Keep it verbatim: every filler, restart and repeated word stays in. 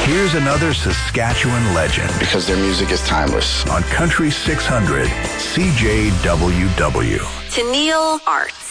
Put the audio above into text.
Here's another Saskatchewan legend. Because their music is timeless. On Country six hundred, C J W W. Tennille Arts.